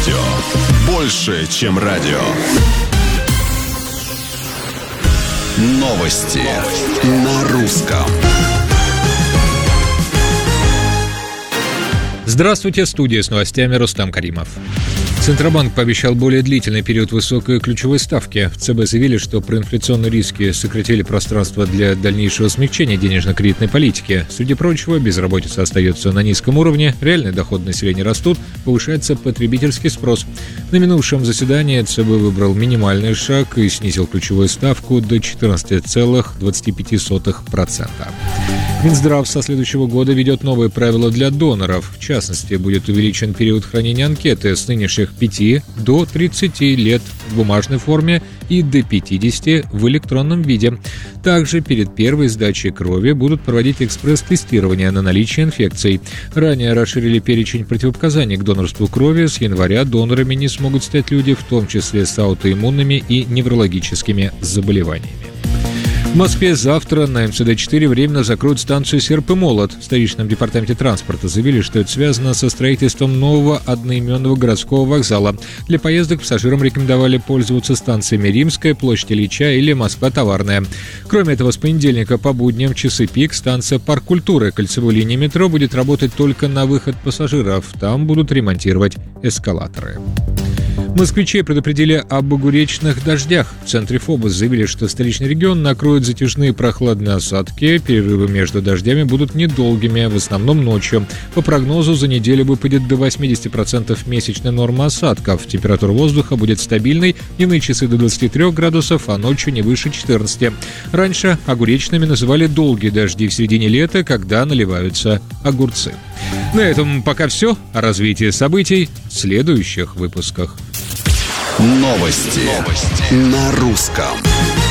Радио. Больше, чем радио. Новости на русском. Здравствуйте, студия с новостями Рустам Каримов. Центробанк пообещал более длительный период высокой ключевой ставки. В ЦБ заявили, что проинфляционные риски сократили пространство для дальнейшего смягчения денежно-кредитной политики. Среди прочего, безработица остается на низком уровне, реальные доходы населения растут, повышается потребительский спрос. На минувшем заседании ЦБ выбрал минимальный шаг и снизил ключевую ставку до 14,25%. Минздрав со следующего года ведет новые правила для доноров. В частности, будет увеличен период хранения анкеты с нынешних 5 до 30 лет в бумажной форме и до 50 в электронном виде. Также перед первой сдачей крови будут проводить экспресс-тестирование на наличие инфекций. Ранее расширили перечень противопоказаний к донорству крови. С января донорами не смогут стать люди, в том числе с аутоиммунными и неврологическими заболеваниями. В Москве завтра на МЦД-4 временно закроют станцию «Серп и молот». В столичном департаменте транспорта заявили, что это связано со строительством нового одноименного городского вокзала. Для поездок пассажирам рекомендовали пользоваться станциями Римская, площадь Ильича или Москва-Товарная. Кроме этого, с понедельника по будням в часы пик станция «Парк культуры» кольцевой линии метро будет работать только на выход пассажиров. Там будут ремонтировать эскалаторы. Москвичей предупредили об огуречных дождях. В центре ФОБОС заявили, что столичный регион накроют затяжные прохладные осадки. Перерывы между дождями будут недолгими, в основном ночью. По прогнозу, за неделю выпадет до 80% месячной нормы осадков. Температура воздуха будет стабильной, дневные часы до 23 градусов, а ночью не выше 14. Раньше огуречными называли долгие дожди в середине лета, когда наливаются огурцы. На этом пока все. О развитии событий в следующих выпусках. Новости на русском.